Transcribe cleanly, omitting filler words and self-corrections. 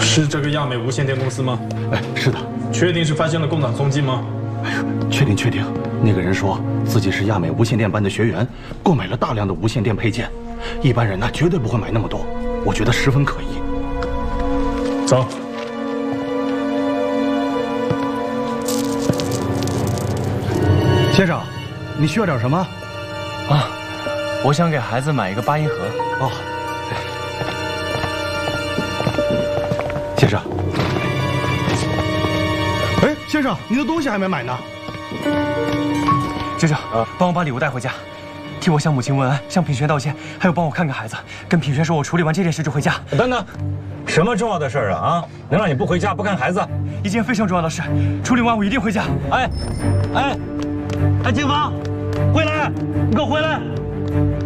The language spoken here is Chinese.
是这个亚美无线电公司吗？ 哎，是的。 确定是发现了共党踪迹吗？ 哎呦，确定。那个人说自己是亚美无线电班的学员，购买了大量的无线电配件，一般人呢绝对不会买那么多，我觉得十分可疑。 走。 先生，你需要点什么？ 啊，我想给孩子买一个8音盒。 哦，先生。哎，先生，您的东西还没买呢。 先生，帮我把礼物带回家，替我向母亲问安，向品轩道歉，还有帮我看看孩子，跟品轩说我处理完这件事就回家。 等等，什么重要的事儿啊？能让你不回家不看孩子？ 一件非常重要的事，处理完我一定回家。 哎，金芳，回来，你给我回来！